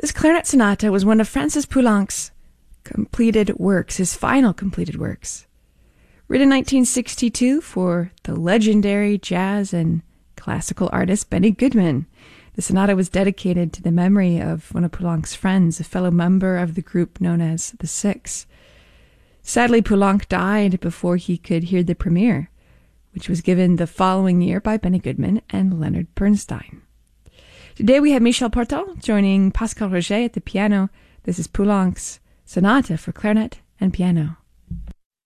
This clarinet sonata was one of Francis Poulenc's completed works, his final completed works. Written in 1962 for the legendary jazz and classical artist Benny Goodman. The sonata was dedicated to the memory of one of Poulenc's friends, a fellow member of the group known as The Six. Sadly, Poulenc died before he could hear the premiere, which was given the following year by Benny Goodman and Leonard Bernstein. Today we have Michel Portal joining Pascal Roget at the piano. This is Poulenc's Sonata for Clarinet and Piano.